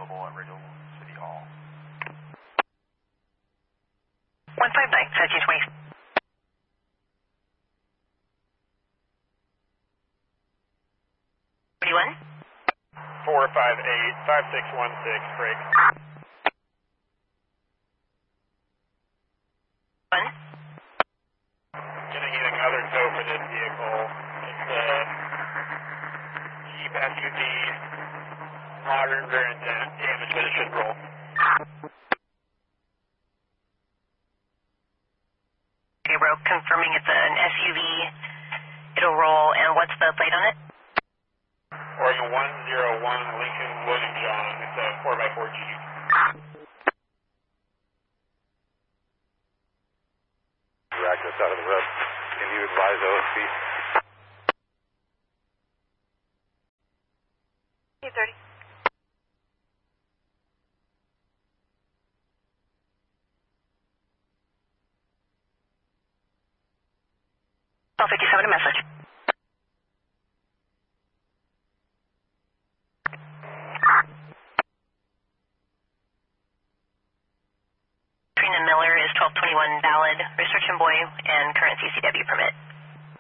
available at Ridgel City Hall. 159, 1720. 41? 458, 5616, break. 1? Getting another tow for this vehicle. It's a Jeep SUV, modern, very damaged, but it should roll. Okay, bro, confirming it's an SUV. It'll roll, and what's the plate on it? Oregon 101 Lincoln William John. It's a 4x4 Jeep. Access out of the road. Can you advise OSP? 230. Call 57, a message. Trina Miller is 1221 valid, restriction buoy, and current CCW permit.